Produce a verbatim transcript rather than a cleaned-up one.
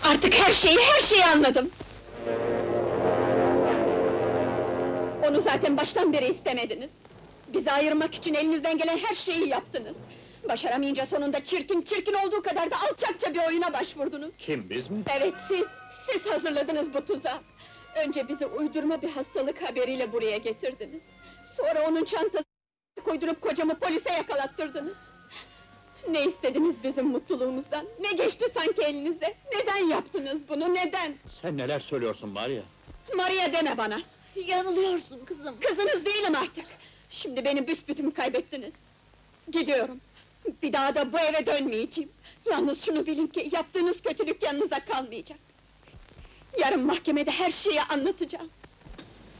Artık her şeyi, her şeyi anladım! Onu zaten baştan beri istemediniz! Bizi ayırmak için elinizden gelen her şeyi yaptınız! Başaramayınca sonunda çirkin, çirkin olduğu kadar da alçakça bir oyuna başvurdunuz! Kim, biz mi? Evet, siz, siz hazırladınız bu tuzağı! Önce bizi uydurma bir hastalık haberiyle buraya getirdiniz! Sonra onun çantasını koydurup kocamı polise yakalattırdınız! Ne istediniz bizim mutluluğumuzdan? Ne geçti sanki elinize? Neden yaptınız bunu, neden? Sen neler söylüyorsun Maria? Maria deme bana! Yanılıyorsun kızım. Kızınız değilim artık! Şimdi beni büsbütün kaybettiniz! Gidiyorum! Bir daha da bu eve dönmeyeceğim! Yalnız şunu bilin ki, yaptığınız kötülük yanınıza kalmayacak! Yarın mahkemede her şeyi anlatacağım!